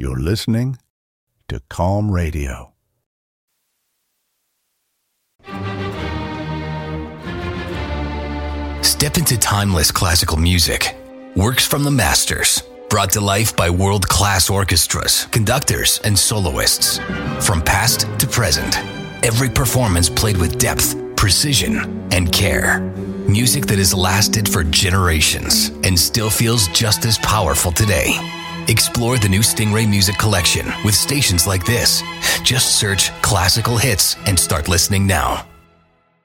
You're listening to Calm Radio. Step into timeless classical music. Works from the masters. Brought to life by world-class orchestras, conductors, and soloists. From past to present, every performance played with depth, precision, and care. Music that has lasted for generations and still feels just as powerful today. Explore the new Stingray Music Collection with stations like this. Just search classical hits and start listening now.